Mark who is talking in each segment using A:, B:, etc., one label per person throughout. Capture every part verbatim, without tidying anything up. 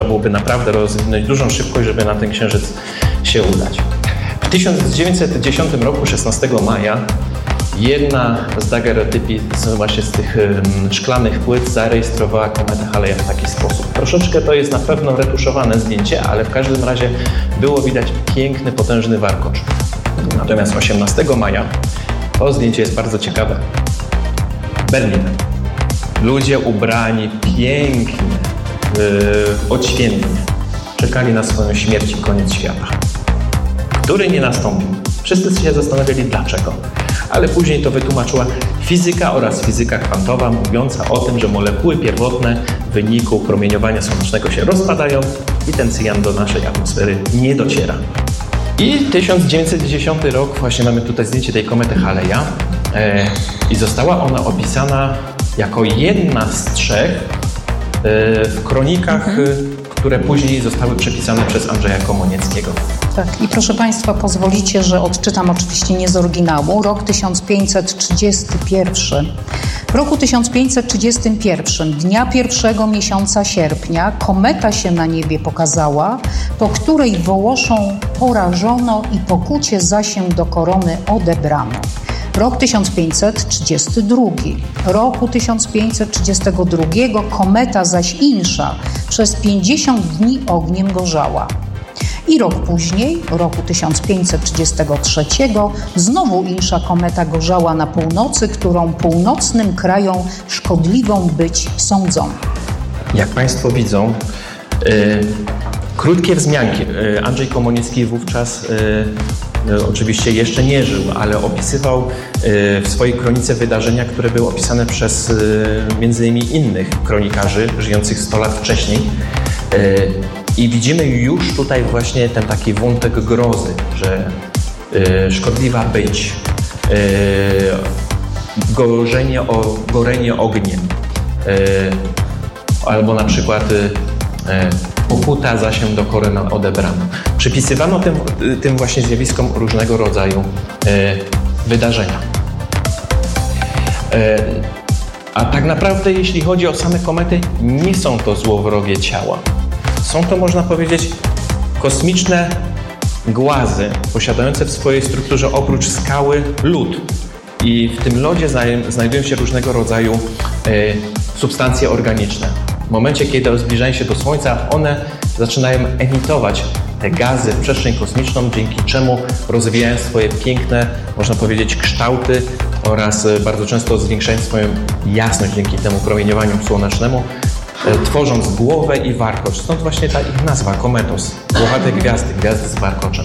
A: byłoby naprawdę rozwinąć dużą szybkość, żeby na ten księżyc się udać. W tysiąc dziewięćset dziesiątym roku, szesnastego maja, jedna z daguerreotypii, właśnie z tych um, szklanych płyt, zarejestrowała kometę Haleja w taki sposób. Troszeczkę to jest na pewno retuszowane zdjęcie, ale w każdym razie było widać piękny, potężny warkocz. Natomiast osiemnastego maja to zdjęcie jest bardzo ciekawe. Berlin. Ludzie ubrani pięknie, yy, odświętnie, czekali na swoją śmierć i koniec świata, który nie nastąpił. Wszyscy się zastanawiali dlaczego, ale później to wytłumaczyła fizyka oraz fizyka kwantowa, mówiąca o tym, że molekuły pierwotne w wyniku promieniowania słonecznego się rozpadają i ten cyjan do naszej atmosfery nie dociera. I tysiąc dziewięćset dziesiąty rok, właśnie mamy tutaj zdjęcie tej komety Haleja e, i została ona opisana jako jedna z trzech e, w kronikach, mhm. które później zostały przepisane przez Andrzeja Komonieckiego.
B: Tak, i proszę Państwa, pozwolicie, że odczytam oczywiście nie z oryginału. Rok tysiąc pięćset trzydziesty pierwszy. W roku tysiąc pięćset trzydziestym pierwszym, dnia pierwszego miesiąca sierpnia, kometa się na niebie pokazała, po której Wołoszą porażono i pokucie za się do korony odebrano. Rok tysiąc pięćset trzydziesty drugi. Roku tysiąc pięćset trzydziestego drugiego kometa zaś insza przez pięćdziesiąt dni ogniem gorzała. I rok później, roku tysiąc pięćset trzydziestego trzeciego, znowu insza kometa gorzała na północy, którą północnym krajom szkodliwą być sądzą.
A: Jak Państwo widzą, yy, krótkie wzmianki. Yy, Andrzej Komoniecki wówczas yy, oczywiście jeszcze nie żył, ale opisywał w swojej kronice wydarzenia, które były opisane przez między innymi innych kronikarzy żyjących sto lat wcześniej. I widzimy już tutaj właśnie ten taki wątek grozy, że szkodliwa być, gorzenie, o, gorenie ogniem, albo na przykład pokuta za się do korony odebrano. Przypisywano tym, tym właśnie zjawiskom różnego rodzaju e, wydarzenia. E, a tak naprawdę, jeśli chodzi o same komety, nie są to złowrogie ciała. Są to, można powiedzieć, kosmiczne głazy posiadające w swojej strukturze oprócz skały lód. I w tym lodzie znajdują się różnego rodzaju e, substancje organiczne. W momencie, kiedy zbliżają się do Słońca, one zaczynają emitować te gazy w przestrzeń kosmiczną, dzięki czemu rozwijają swoje piękne, można powiedzieć, kształty oraz bardzo często zwiększają swoją jasność dzięki temu promieniowaniu słonecznemu, tworząc głowę i warkocz. Stąd właśnie ta ich nazwa, kometos, głowate gwiazdy, gwiazdy z warkoczem.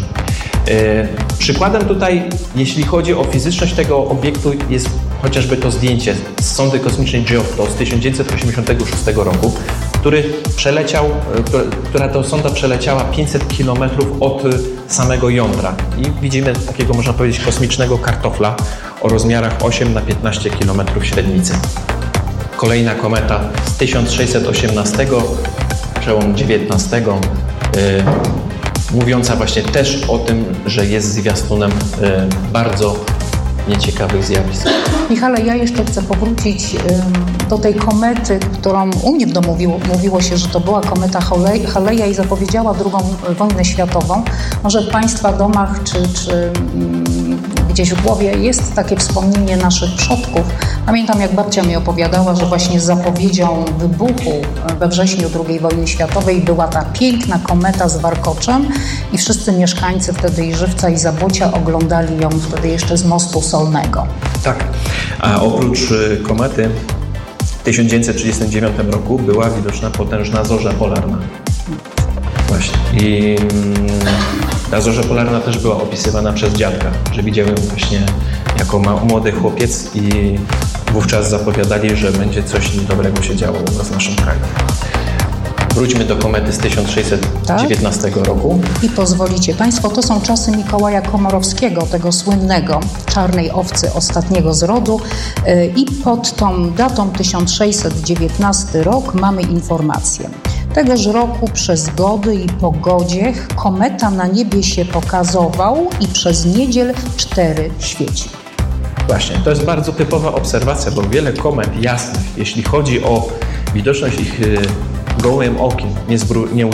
A: Przykładem tutaj, jeśli chodzi o fizyczność tego obiektu, jest chociażby to zdjęcie z sondy kosmicznej Giotto z tysiąc dziewięćset osiemdziesiątego szóstego roku, który przeleciał, która to sonda przeleciała pięćset kilometrów od samego jądra. I widzimy takiego, można powiedzieć, kosmicznego kartofla o rozmiarach osiem na piętnaście kilometrów średnicy. Kolejna kometa z tysiąc sześćset osiemnastego, przełom dziewiętnastego, yy, mówiąca właśnie też o tym, że jest zwiastunem yy, bardzo nieciekawych zjawisk.
B: Michale, ja jeszcze chcę powrócić y, do tej komety, którą u mnie w domu mówiło, mówiło się, że to była kometa Haleja i zapowiedziała drugą wojnę światową. Może w Państwa domach czy, czy y, gdzieś w głowie jest takie wspomnienie naszych przodków. Pamiętam, jak babcia mi opowiadała, że właśnie z zapowiedzią wybuchu we wrześniu drugiej wojny światowej była ta piękna kometa z warkoczem i wszyscy mieszkańcy wtedy i Żywca i Zabłocia oglądali ją wtedy jeszcze z mostu solnego.
A: Tak, a oprócz komety w tysiąc dziewięćset trzydziestym dziewiątym roku była widoczna potężna zorza polarna. Właśnie. I ta zorza polarna też była opisywana przez dziadka, że widział ją właśnie jako młody chłopiec i wówczas zapowiadali, że będzie coś niedobrego się działo u nas w naszym kraju. Wróćmy do komety z tysiąc sześćset dziewiętnastego tak? roku.
B: I pozwolicie Państwo, to są czasy Mikołaja Komorowskiego, tego słynnego czarnej owcy ostatniego z rodu. I pod tą datą tysiąc sześćset dziewiętnasty rok mamy informację. Tegoż roku przez gody i pogodzie kometa na niebie się pokazował i przez niedziel cztery świeci.
A: Właśnie, to jest bardzo typowa obserwacja, bo wiele komet jasnych, jeśli chodzi o widoczność ich gołym okiem,